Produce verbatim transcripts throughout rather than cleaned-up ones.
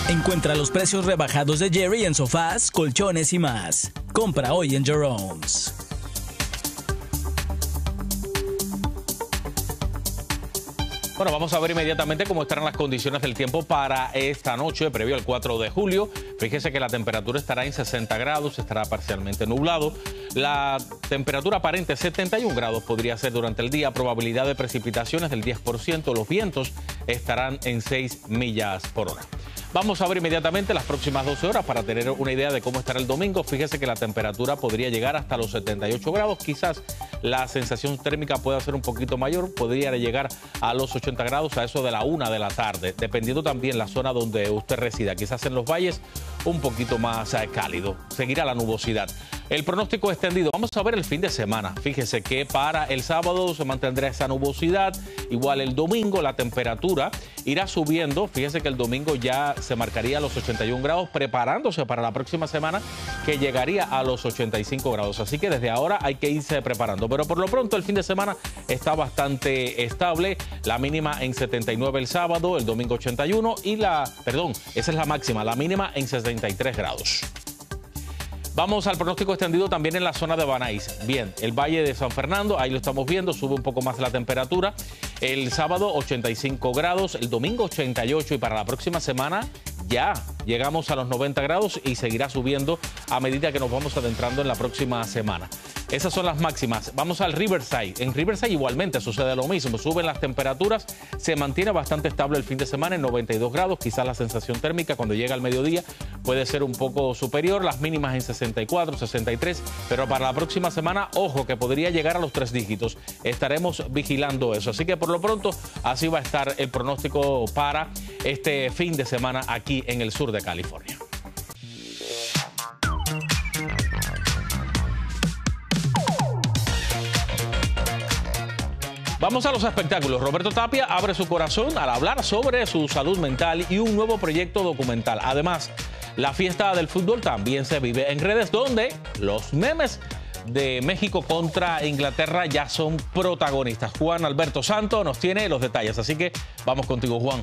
Encuentra los precios rebajados de Jerry en sofás, colchones y más. Compra hoy en Jerome's. Bueno, vamos a ver inmediatamente cómo estarán las condiciones del tiempo para esta noche, previo al cuatro de julio. Fíjese que la temperatura estará en sesenta grados, estará parcialmente nublado. La temperatura aparente setenta y un grados podría ser durante el día. Probabilidad de precipitaciones del diez por ciento. Los vientos estarán en seis millas por hora. Vamos a ver inmediatamente las próximas doce horas para tener una idea de cómo estará el domingo. Fíjese que la temperatura podría llegar hasta los setenta y ocho grados. Quizás la sensación térmica pueda ser un poquito mayor. Podría llegar a los ochenta grados a eso de la una de la tarde. Dependiendo también la zona donde usted resida. Quizás en los valles un poquito más eh, cálido. Seguirá la nubosidad. El pronóstico extendido. Vamos a ver el fin de semana. Fíjese que para el sábado se mantendrá esa nubosidad. Igual el domingo la temperatura irá subiendo. Fíjese que el domingo ya se marcaría los ochenta y un grados, preparándose para la próxima semana que llegaría a los ochenta y cinco grados. Así que desde ahora hay que irse preparando. Pero por lo pronto el fin de semana está bastante estable. La mínima en setenta y nueve el sábado, el domingo ochenta y uno y la, perdón, esa es la máxima, la mínima en sesenta y tres grados. Vamos al pronóstico extendido también en la zona de Banaiz. Bien, el Valle de San Fernando, ahí lo estamos viendo, sube un poco más la temperatura. El sábado ochenta y cinco grados, el domingo ochenta y ocho y para la próxima semana ya llegamos a los noventa grados y seguirá subiendo a medida que nos vamos adentrando en la próxima semana. Esas son las máximas. Vamos al Riverside. En Riverside igualmente sucede lo mismo. Suben las temperaturas, se mantiene bastante estable el fin de semana en noventa y dos grados. Quizás la sensación térmica cuando llega al mediodía puede ser un poco superior. Las mínimas en sesenta y cuatro, sesenta y tres. Pero para la próxima semana, ojo, que podría llegar a los tres dígitos. Estaremos vigilando eso. Así que por lo pronto, así va a estar el pronóstico para este fin de semana aquí en el sur de California. Vamos a los espectáculos. Roberto Tapia abre su corazón al hablar sobre su salud mental y un nuevo proyecto documental. Además, la fiesta del fútbol también se vive en redes, donde los memes de México contra Inglaterra ya son protagonistas. Juan Alberto Santos nos tiene los detalles, así que vamos contigo, Juan.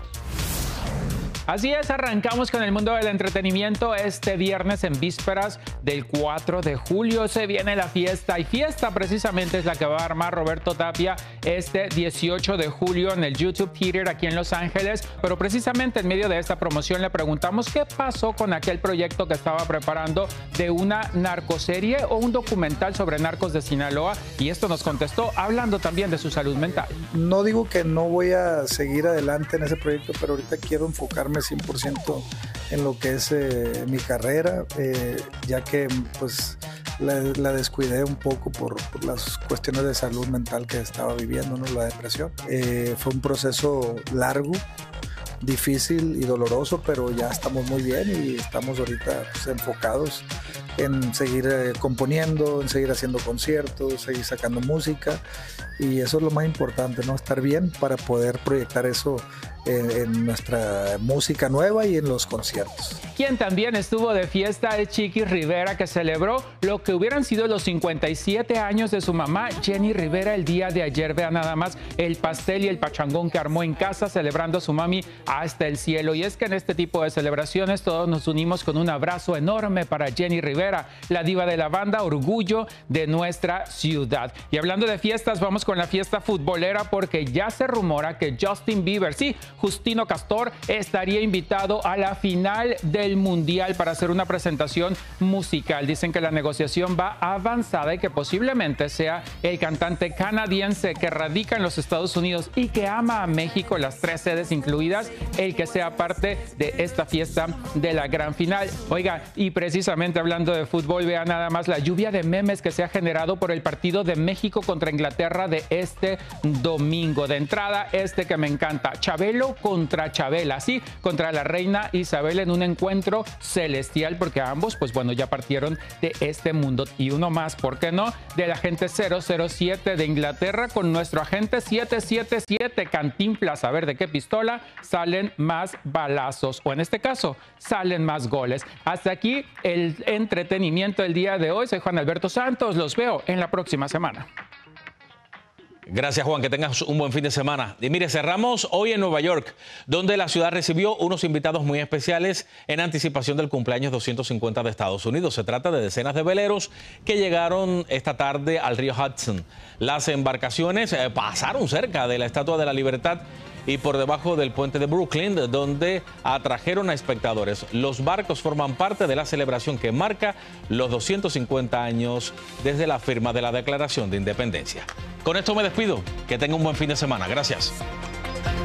Así es, arrancamos con el mundo del entretenimiento este viernes en vísperas del cuatro de julio. Se viene la fiesta y fiesta precisamente es la que va a armar Roberto Tapia este dieciocho de julio en el YouTube Theater aquí en Los Ángeles. Pero precisamente en medio de esta promoción le preguntamos qué pasó con aquel proyecto que estaba preparando de una narcoserie o un documental sobre narcos de Sinaloa. Y esto nos contestó hablando también de su salud mental. No digo que no voy a seguir adelante en ese proyecto, pero ahorita quiero enfocarme cien por ciento en lo que es eh, mi carrera, eh, ya que pues la, la descuidé un poco por, por las cuestiones de salud mental que estaba viviendo, ¿no? La depresión. Eh, fue un proceso largo, difícil y doloroso, pero ya estamos muy bien y estamos ahorita pues, enfocados en seguir eh, componiendo, en seguir haciendo conciertos, seguir sacando música, y eso es lo más importante, ¿no? Estar bien para poder proyectar eso en, en nuestra música nueva y en los conciertos. Quien también estuvo de fiesta es Chiqui Rivera, que celebró lo que hubieran sido los cincuenta y siete años de su mamá, Jenny Rivera, el día de ayer. Vean nada más el pastel y el pachangón que armó en casa celebrando a su mami hasta el cielo. Y es que en este tipo de celebraciones todos nos unimos con un abrazo enorme para Jenny Rivera, la diva de la banda, orgullo de nuestra ciudad. Y hablando de fiestas, vamos con la fiesta futbolera, porque ya se rumora que Justin Bieber, sí, Justino Castor, estaría invitado a la final del Mundial para hacer una presentación musical. Dicen que la negociación va avanzada y que posiblemente sea el cantante canadiense que radica en los Estados Unidos y que ama a México, las tres sedes incluidas, el que sea parte de esta fiesta de la gran final. Oiga, y precisamente hablando de fútbol, vea nada más la lluvia de memes que se ha generado por el partido de México contra Inglaterra de este domingo. De entrada, este que me encanta, Chabelo contra Chabela, sí, contra la reina Isabel en un encuentro celestial, porque ambos, pues bueno, ya partieron de este mundo. Y uno más, ¿por qué no? Del agente cero cero siete de Inglaterra con nuestro agente siete siete siete, Cantinflas. A ver de qué pistola salen más balazos, o en este caso, salen más goles. Hasta aquí el entretenimiento del día de hoy. Soy Juan Alberto Santos. Los veo en la próxima semana. Gracias, Juan, que tengas un buen fin de semana. Y mire, cerramos hoy en Nueva York, donde la ciudad recibió unos invitados muy especiales en anticipación del cumpleaños doscientos cincuenta de Estados Unidos. Se trata de decenas de veleros que llegaron esta tarde al río Hudson. Las embarcaciones eh, pasaron cerca de la Estatua de la Libertad y por debajo del puente de Brooklyn, donde atrajeron a espectadores. Los barcos forman parte de la celebración que marca los doscientos cincuenta años desde la firma de la Declaración de Independencia. Con esto me despido. Que tenga un buen fin de semana. Gracias.